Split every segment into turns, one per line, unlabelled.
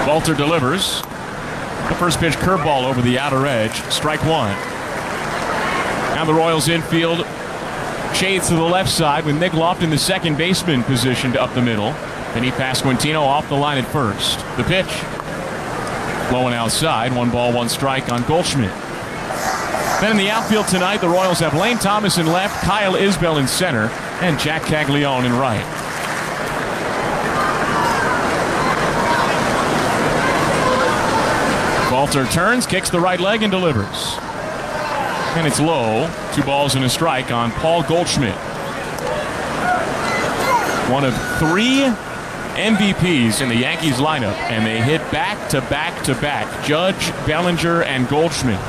Falter delivers. The first pitch curveball over the outer edge. Strike one. Now the Royals infield shades to the left side with Nick Lofton, the second baseman, positioned up the middle. Vinny Pasquantino off the line at first. The pitch. Low and outside. 1 ball, 1 strike on Goldschmidt. Then in the outfield tonight, the Royals have Lane Thomas in left, Kyle Isbell in center, and Jack Caglione in right. Falter turns, kicks the right leg, and delivers. And it's low. 2 balls and a strike on Paul Goldschmidt. One of 3 MVPs in the Yankees lineup, and they hit back to back to back. Judge, Bellinger, and Goldschmidt.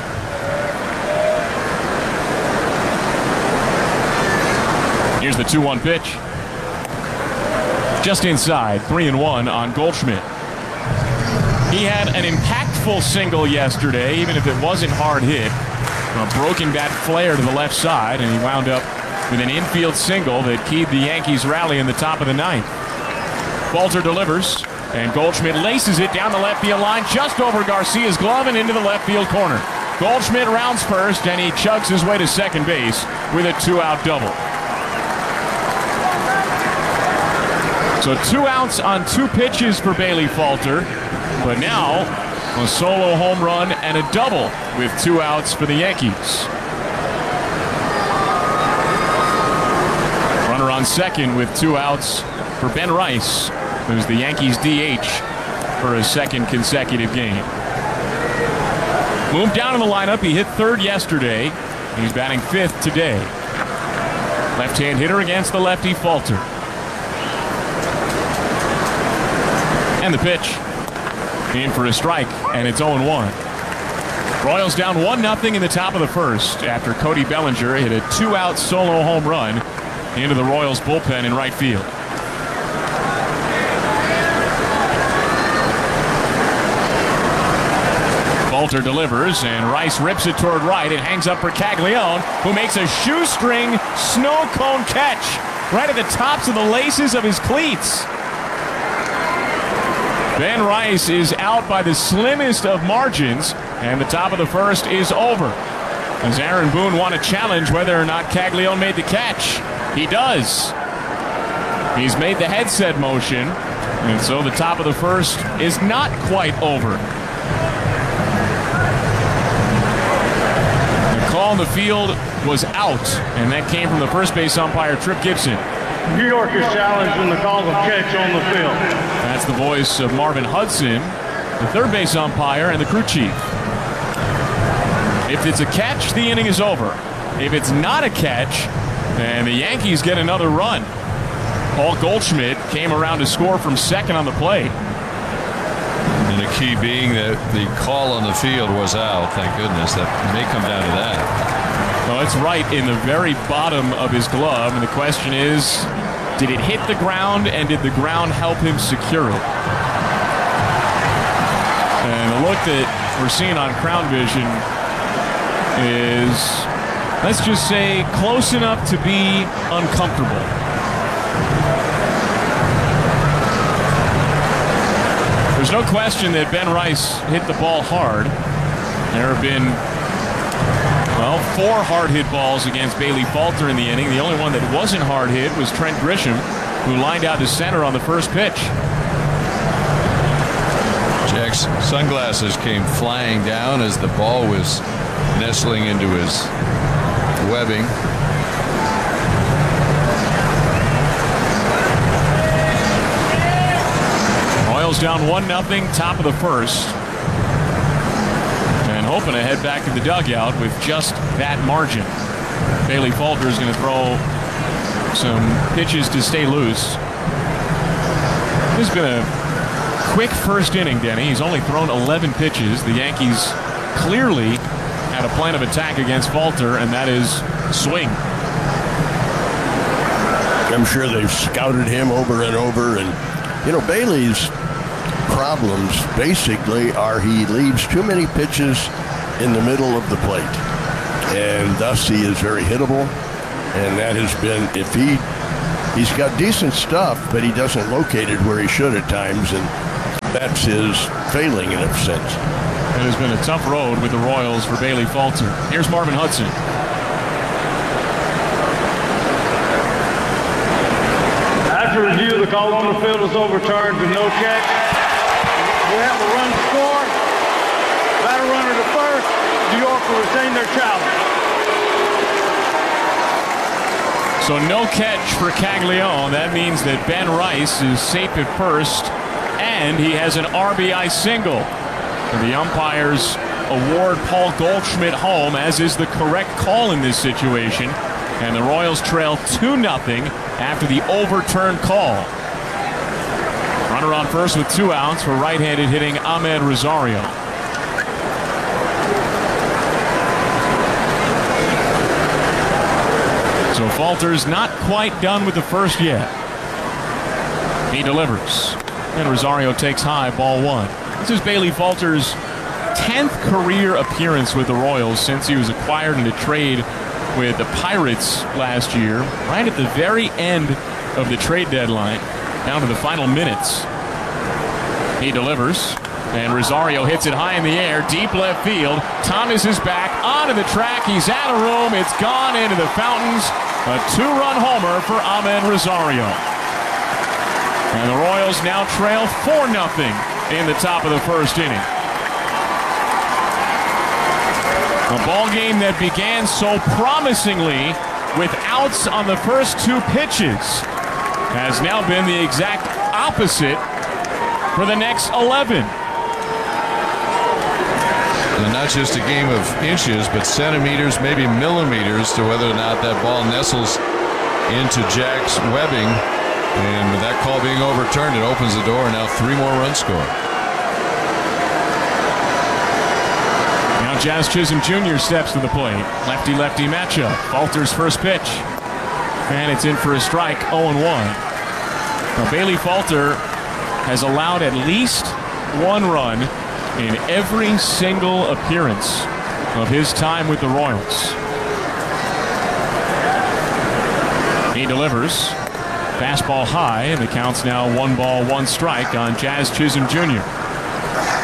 Here's the 2-1 pitch. Just inside, 3-1 on Goldschmidt. He had an impactful single yesterday, even if it wasn't hard hit. A broken bat flare to the left side, and he wound up with an infield single that keyed the Yankees' rally in the top of the 9th. Falter delivers, and Goldschmidt laces it down the left field line, just over Garcia's glove and into the left field corner. Goldschmidt rounds first, and he chugs his way to second base with a 2-out double. So 2 outs on 2 pitches for Bailey Falter, but now a solo home run and a double with 2 outs for the Yankees. Runner on second with 2 outs for Ben Rice, who's the Yankees DH for his second consecutive game. Moved down in the lineup. He hit third yesterday. He's batting 5th today. Left-hand hitter against the lefty Falter. And the pitch. In for a strike, and it's 0-1. Royals down 1-0 in the top of the first after Cody Bellinger hit a 2-out solo home run into the Royals bullpen in right field. Falter delivers, and Rice rips it toward right. It hangs up for Caglione, who makes a shoestring snow cone catch right at the tops of the laces of his cleats. Ben Rice is out by the slimmest of margins, and the top of the first is over. As Aaron Boone want to challenge whether or not Caglione made the catch. He does. He's made the headset motion, and so the top of the first is not quite over. The call in the field was out, and that came from the first base umpire, Trip Gibson.
New York is challenging the call of catch on the field.
That's the voice of Marvin Hudson, the third base umpire and the crew chief. If it's a catch, the inning is over. If it's not a catch, then the Yankees get another run. Paul Goldschmidt came around to score from second on the plate.
And the key being that the call on the field was out. Thank goodness. That may come down to that.
Well, it's right in the very bottom of his glove, and the question is, did it hit the ground, and did the ground help him secure it? And the look that we're seeing on Crown Vision is, let's just say, close enough to be uncomfortable. There's no question that Ben Rice hit the ball hard. There have been 4 hard-hit balls against Bailey Falter in the inning. The only one that wasn't hard-hit was Trent Grisham, who lined out to center on the first pitch.
Jack's sunglasses came flying down as the ball was nestling into his webbing.
Royals down 1-0, top of the first. And hoping to head back to the dugout with just that margin. Bailey Falter is going to throw some pitches to stay loose. This has been a quick first inning, Denny. He's only thrown 11 pitches. The Yankees clearly had a plan of attack against Falter, and that is swing.
I'm sure they've scouted him over and over. And, you know, Bailey's problems basically are he leaves too many pitches in the middle of the plate. And thus he is very hittable. And that has been, if he's got decent stuff, but he doesn't locate it where he should at times. And that's his failing in a sense.
It has been a tough road with the Royals for Bailey Falter. Here's Marvin Hudson.
After review, the call on the field is overturned to no catch. We have a run to score. Batter runner to first. New York will retain their challenge.
So no catch for Caglione. That means that Ben Rice is safe at first, and he has an RBI single. And the umpires award Paul Goldschmidt home, as is the correct call in this situation. And the Royals trail 2-0 after the overturned call. Runner on first with 2 outs for right-handed hitting Ahmed Rosario. So Falter's not quite done with the first yet. He delivers. And Rosario takes high, ball 1. This is Bailey Falter's 10th career appearance with the Royals since he was acquired in a trade with the Pirates last year, right at the very end of the trade deadline, down to the final minutes. He delivers, and Rosario hits it high in the air, deep left field. Thomas is back onto the track. He's out of room. It's gone into the fountains. A 2-run homer for Ahmed Rosario. And the Royals now trail 4-0 in the top of the first inning. A ball game that began so promisingly with outs on the first 2 pitches has now been the exact opposite for the next 11.
And not just a game of inches, but centimeters, maybe millimeters, to whether or not that ball nestles into Jack's webbing. And with that call being overturned, it opens the door, and now 3 more runs scored.
Jazz Chisholm Jr. steps to the plate. Lefty-lefty matchup. Falter's first pitch. And it's in for a strike, 0-1. Now, Bailey Falter has allowed at least 1 run in every single appearance of his time with the Royals. He delivers. Fastball high, and the count's now 1 ball, 1 strike on Jazz Chisholm Jr.